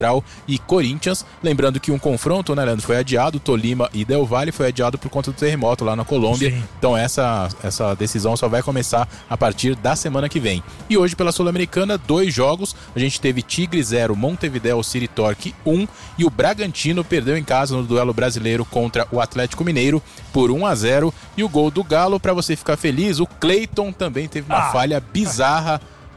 e Corinthians. Lembrando que um confronto, né, Leandro, foi adiado, Tolima e Del Valle foi adiado por conta do terremoto lá na Colômbia. Sim. Então essa decisão só vai começar a partir da semana que vem. E hoje pela Sul-Americana, 2 jogos. A gente teve Tigre 0, Montevideo City Torque 1 e o Bragantino perdeu em casa no duelo brasileiro contra o Atlético Mineiro por 1-0. E o gol do Galo, para você ficar feliz, o Cleiton também teve uma falha bizarra.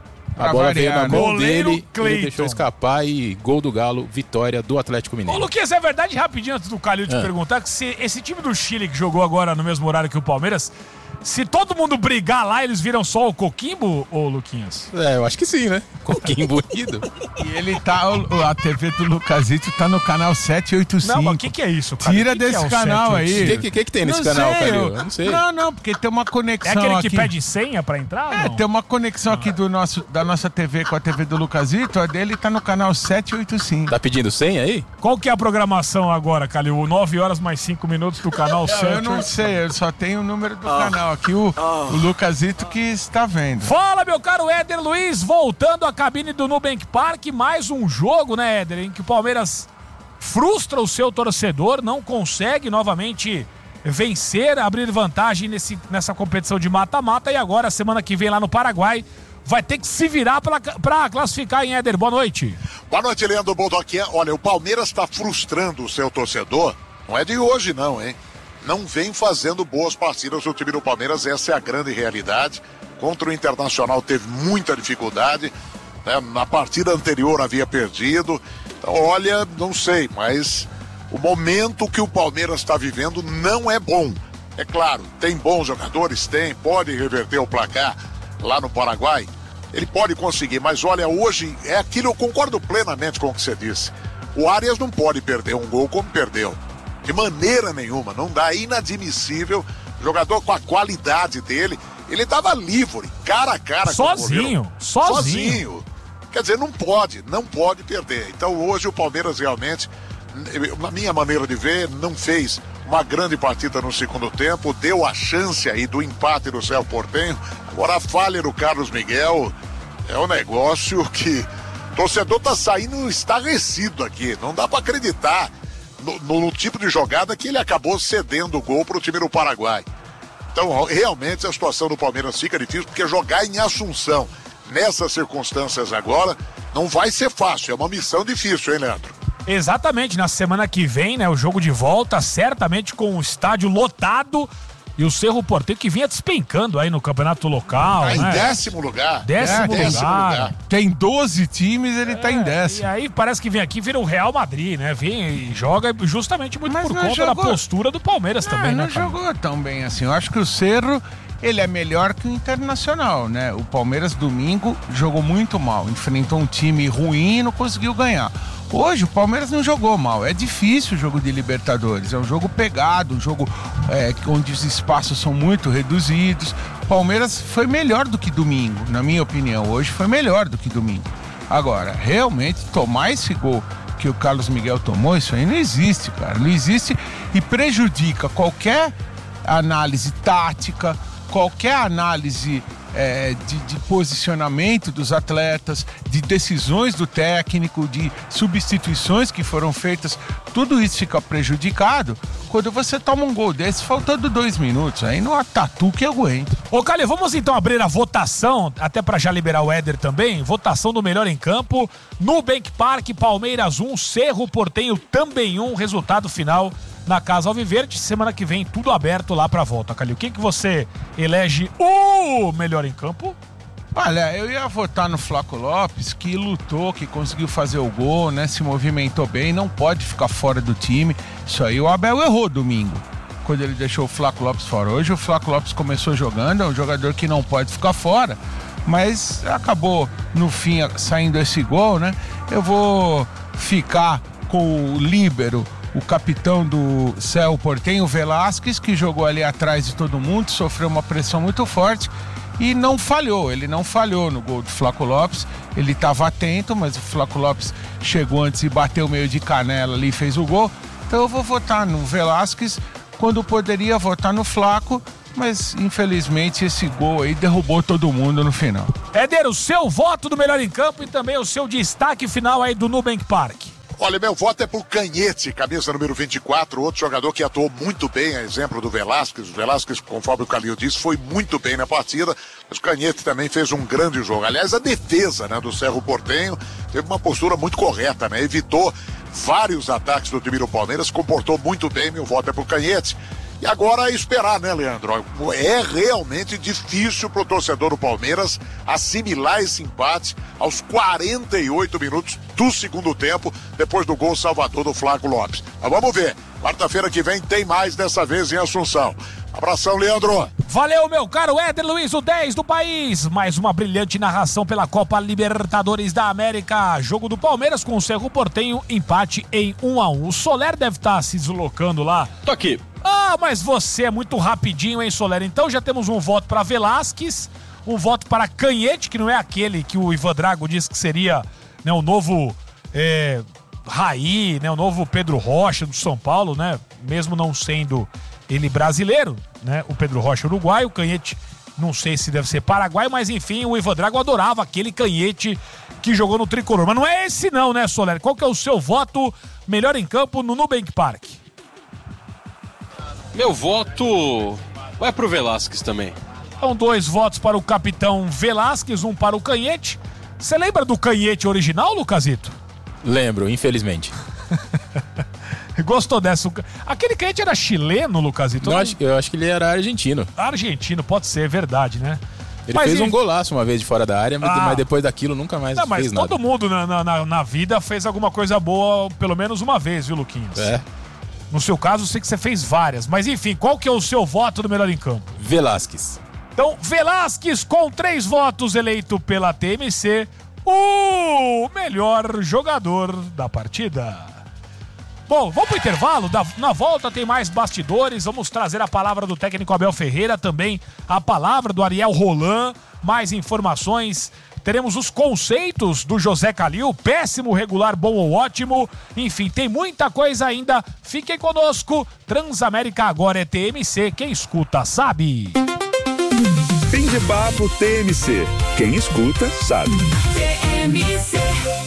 A bola veio na mão dele, ele deixou escapar e gol do Galo, vitória do Atlético Mineiro. Ô, Luquinhas, é verdade, rapidinho, antes do Calil te perguntar, que se esse time do Chile que jogou agora no mesmo horário que o Palmeiras, se todo mundo brigar lá, eles viram só o Coquimbo, ô Luquinhas? Eu acho que sim, né? Coquimbo unido. E ele tá, a TV do Lucasito tá no canal 785. Não, mas o que é isso, cara? Tira desse canal aí. O que tem nesse canal, Calil? Eu não sei. Não, porque tem uma conexão aqui. É aquele aqui. que pede senha pra entrar? Tem uma conexão aqui da nossa TV com a TV do Lucasito, a dele tá no canal 785. Tá pedindo senha aí? Qual que é a programação agora, Calil? 9 horas mais 5 minutos do canal 7? Eu não sei, eu só tenho o número do canal aqui, o Lucasito que está vendo. Fala, meu caro Éder Luiz, voltando à cabine do Nubank Park, mais um jogo, né, Éder, em que o Palmeiras frustra o seu torcedor, não consegue novamente vencer, abrir vantagem nessa competição de mata-mata, e agora, semana que vem lá no Paraguai, vai ter que se virar para classificar em Éder. Boa noite. Boa noite, Leandro Boldoquinha. Olha, o Palmeiras está frustrando o seu torcedor, não é de hoje não, hein? Não vem fazendo boas partidas o time do Palmeiras, essa é a grande realidade. Contra o Internacional teve muita dificuldade, né? Na partida anterior havia perdido. Então, olha, não sei, mas o momento que o Palmeiras está vivendo não é bom. É claro, tem bons jogadores, pode reverter o placar lá no Paraguai, ele pode conseguir, mas olha, hoje é aquilo, eu concordo plenamente com o que você disse. O Arias não pode perder um gol como perdeu. De maneira nenhuma, não dá, inadmissível. Jogador com a qualidade dele, ele estava livre, cara a cara sozinho. Quer dizer, não pode perder. Então hoje o Palmeiras realmente, na minha maneira de ver, não fez uma grande partida no segundo tempo, deu a chance aí do empate do Cerro Porteño. Agora a falha do Carlos Miguel é um negócio que o torcedor tá saindo estarrecido aqui, não dá para acreditar. No tipo de jogada que ele acabou cedendo o gol para o time do Paraguai. Então, realmente, a situação do Palmeiras fica difícil, porque jogar em Assunção, nessas circunstâncias agora, não vai ser fácil. É uma missão difícil, hein, Leandro? Exatamente. Na semana que vem, né, o jogo de volta, certamente com o estádio lotado, e o Cerro Porteño que vinha despencando aí no campeonato local. Tá, né? Em décimo lugar. Décimo lugar. Tem 12 times, ele tá em 10º. E aí parece que vem aqui, vira o Real Madrid, né? Vem e joga justamente muito por conta da postura do Palmeiras também, né? Não jogou tão bem assim. Eu acho que o Cerro, ele é melhor que o Internacional, né? O Palmeiras domingo jogou muito mal, enfrentou um time ruim e não conseguiu ganhar. Hoje o Palmeiras não jogou mal, é difícil o jogo de Libertadores, é um jogo pegado, um jogo onde os espaços são muito reduzidos. O Palmeiras foi melhor do que domingo, na minha opinião, hoje foi melhor do que domingo. Agora, realmente tomar esse gol que o Carlos Miguel tomou, isso aí não existe, cara, não existe e prejudica qualquer análise tática, qualquer análise de posicionamento dos atletas, de decisões do técnico, de substituições que foram feitas, tudo isso fica prejudicado quando você toma um gol desse faltando 2 minutos, aí não há tatu que aguenta. Ô Calil, vamos então abrir a votação, até pra já liberar o Éder também, votação do melhor em campo, Nubank Park, Palmeiras 1, Cerro Porteño também 1, resultado final na Casa Alviverde. Semana que vem tudo aberto lá pra volta, Calil. Quem que você elege o melhor em campo? Olha, eu ia votar no Flaco Lopes, que lutou, que conseguiu fazer o gol, né? Se movimentou bem, não pode ficar fora do time. Isso aí o Abel errou domingo, quando ele deixou o Flaco Lopes fora. Hoje o Flaco Lopes começou jogando, é um jogador que não pode ficar fora, mas acabou no fim saindo esse gol, né? Eu vou ficar com o líbero, o capitão do Cerro Porteño, Velasquez, que jogou ali atrás de todo mundo, sofreu uma pressão muito forte e não falhou. Ele não falhou no gol do Flaco Lopes, ele estava atento, mas o Flaco Lopes chegou antes e bateu meio de canela ali e fez o gol. Então eu vou votar no Velasquez, quando poderia votar no Flaco, mas infelizmente esse gol aí derrubou todo mundo no final. Éder, o seu voto do melhor em campo e também o seu destaque final aí do Nubank Park. Olha, meu voto é pro Canhete, camisa número 24, outro jogador que atuou muito bem, a exemplo do Velasquez. O Velasquez, conforme o Calil disse, foi muito bem na partida, mas o Canhete também fez um grande jogo. Aliás, a defesa, né, do Cerro Porteño teve uma postura muito correta, né? Evitou vários ataques do time do Palmeiras, comportou muito bem, meu voto é pro Canhete. E agora é esperar, né, Leandro? É realmente difícil pro torcedor do Palmeiras assimilar esse empate aos 48 minutos do segundo tempo, depois do gol salvador do Flávio Lopes. Mas vamos ver. Quarta-feira que vem tem mais, dessa vez em Assunção. Abração, Leandro. Valeu, meu caro Éder Luiz, o 10 do país. Mais uma brilhante narração pela Copa Libertadores da América. Jogo do Palmeiras com o Cerro Porteño, empate em 1-1. O Soler deve estar se deslocando lá. Tô aqui. Ah, mas você é muito rapidinho, hein, Soler? Então já temos um voto para Velasquez, um voto para Canhete, que não é aquele que o Ivan Drago disse que seria, né, o novo Raí, né, o novo Pedro Rocha do São Paulo, né? Mesmo não sendo ele brasileiro, né? O Pedro Rocha uruguaio, o Canhete não sei se deve ser paraguaio, mas enfim, o Ivan Drago adorava aquele Canhete que jogou no Tricolor. Mas não é esse não, né, Soler? Qual que é o seu voto melhor em campo no Nubank Park? Meu voto vai pro Velasquez também. São 2 votos para o capitão Velasquez, 1 para o Canhete. Você lembra do Canhete original, Lucasito? Lembro, infelizmente. Gostou dessa? Aquele Canhete era chileno, Lucasito? Não, eu acho que ele era argentino. Argentino, pode ser, verdade, né? Ele fez um golaço uma vez de fora da área, mas depois daquilo nunca mais fez nada. Mas todo mundo na vida fez alguma coisa boa pelo menos uma vez, viu, Luquinhas? É. No seu caso, eu sei que você fez várias. Mas enfim, qual que é o seu voto do melhor em campo? Velasquez. Então, Velasquez, com 3 votos, eleito pela TMC, o melhor jogador da partida. Bom, vamos pro intervalo. Na volta tem mais bastidores. Vamos trazer a palavra do técnico Abel Ferreira, também a palavra do Ariel Roland, mais informações. Teremos os conceitos do José Calil, péssimo, regular, bom ou ótimo. Enfim, tem muita coisa ainda. Fiquem conosco. Transamérica agora é TMC. Quem escuta sabe. Fim de papo TMC. Quem escuta sabe. TMC.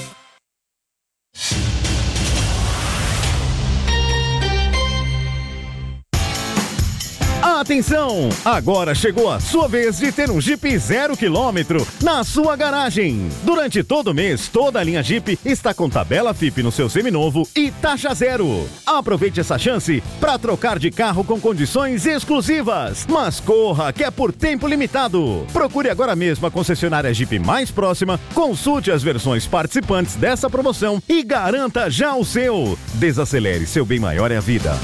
Atenção! Agora chegou a sua vez de ter um Jeep 0 km na sua garagem. Durante todo o mês, toda a linha Jeep está com tabela FIP no seu seminovo e taxa zero. Aproveite essa chance para trocar de carro com condições exclusivas. Mas corra, que é por tempo limitado. Procure agora mesmo a concessionária Jeep mais próxima, consulte as versões participantes dessa promoção e garanta já o seu. Desacelere, seu bem maior é a vida.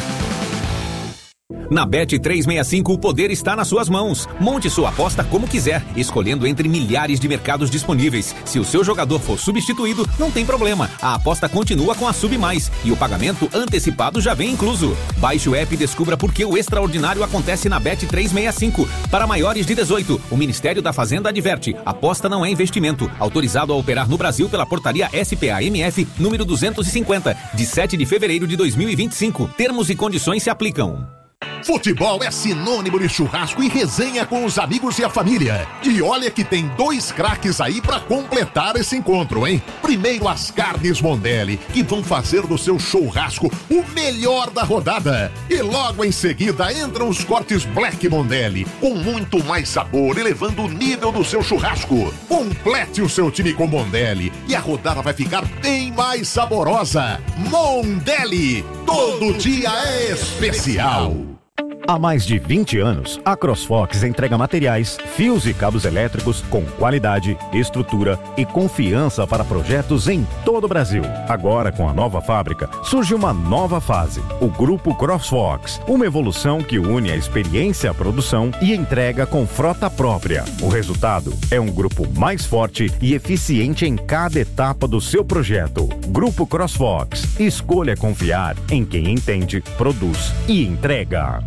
Na Bet365 o poder está nas suas mãos. Monte sua aposta como quiser, escolhendo entre milhares de mercados disponíveis. Se o seu jogador for substituído, não tem problema. A aposta continua com a Sub Mais e o pagamento antecipado já vem incluso. Baixe o app e descubra por que o extraordinário acontece na Bet365. Para maiores de 18, o Ministério da Fazenda adverte: aposta não é investimento. Autorizado a operar no Brasil pela portaria SPA-MF número 250, de 7 de fevereiro de 2025. Termos e condições se aplicam. Futebol é sinônimo de churrasco e resenha com os amigos e a família. E olha que tem 2 craques aí pra completar esse encontro, hein? Primeiro, as carnes Mondelli, que vão fazer do seu churrasco o melhor da rodada. E logo em seguida entram os cortes Black Mondelli, com muito mais sabor, elevando o nível do seu churrasco. Complete o seu time com Mondelli e a rodada vai ficar bem mais saborosa. Mondelli, todo dia é especial. Há mais de 20 anos, a CrossFox entrega materiais, fios e cabos elétricos com qualidade, estrutura e confiança para projetos em todo o Brasil. Agora, com a nova fábrica, surge uma nova fase, o Grupo CrossFox, uma evolução que une a experiência à produção e entrega com frota própria. O resultado é um grupo mais forte e eficiente em cada etapa do seu projeto. Grupo CrossFox, escolha confiar em quem entende, produz e entrega.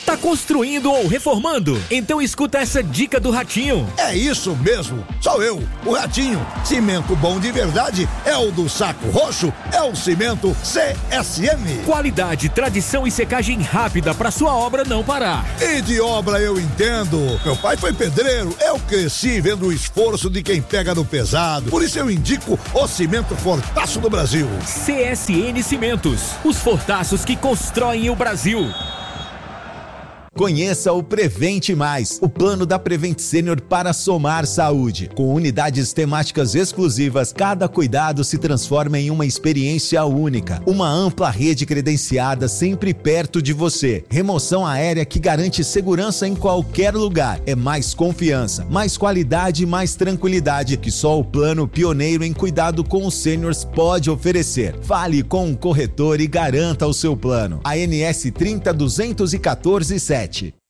Tá construindo ou reformando? Então escuta essa dica do Ratinho. É isso mesmo, sou eu, o Ratinho. Cimento bom de verdade é o do Saco Roxo, é o cimento CSM. Qualidade, tradição e secagem rápida para sua obra não parar. E de obra eu entendo. Meu pai foi pedreiro, eu cresci vendo o esforço de quem pega no pesado. Por isso eu indico o cimento Fortaço do Brasil. CSN Cimentos, os fortaços que constroem o Brasil. Conheça o Prevente Mais, o plano da Prevent Senior para somar saúde. Com unidades temáticas exclusivas, cada cuidado se transforma em uma experiência única. Uma ampla rede credenciada sempre perto de você. Remoção aérea que garante segurança em qualquer lugar. É mais confiança, mais qualidade e mais tranquilidade que só o plano pioneiro em cuidado com os sêniors pode oferecer. Fale com o corretor e garanta o seu plano. ANS 30 214 7.